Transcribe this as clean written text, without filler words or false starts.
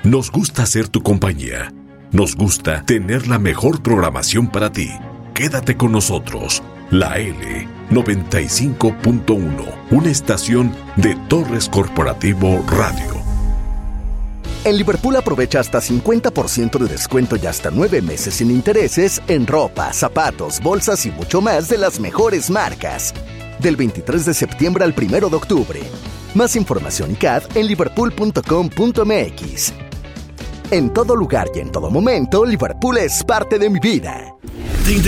Nos gusta ser tu compañía. Nos gusta tener la mejor programación para ti. Quédate con nosotros. La L95.1, una estación de Torres Corporativo Radio. En Liverpool aprovecha hasta 50% de descuento y hasta 9 meses sin intereses en ropa, zapatos, bolsas y mucho más de las mejores marcas. Del 23 de septiembre al 1 de octubre. Más información y CAD en liverpool.com.mx. En todo lugar y en todo momento, Liverpool es parte de mi vida.